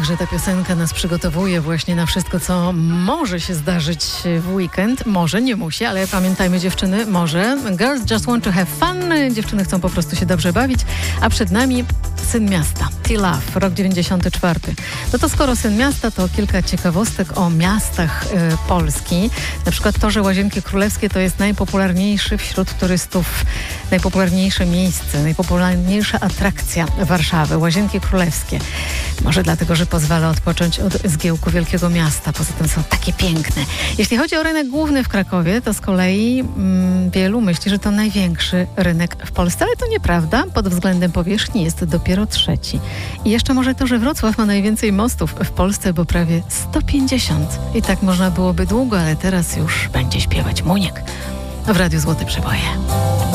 że ta piosenka nas przygotowuje właśnie na wszystko, co może się zdarzyć w weekend. Może, nie musi, ale pamiętajmy dziewczyny, może. Girls just want to have fun. Dziewczyny chcą po prostu się dobrze bawić. A przed nami Syn Miasta, T-Love, rok 94. No to skoro Syn Miasta, to kilka ciekawostek o miastach Polski. Na przykład to, że Łazienki Królewskie to jest najpopularniejszy wśród turystów, najpopularniejsze miejsce, najpopularniejsza atrakcja Warszawy. Łazienki Królewskie. Może dlatego, że pozwala odpocząć od zgiełku wielkiego miasta. Poza tym są takie piękne. Jeśli chodzi o rynek główny w Krakowie, to z kolei wielu myśli, że to największy rynek w Polsce, ale to nieprawda. Pod względem powierzchni jest dopiero trzeci. I jeszcze może to, że Wrocław ma najwięcej mostów w Polsce, bo prawie 150. I tak można byłoby długo, ale teraz już będzie śpiewać Muniek w Radiu Złote Przeboje.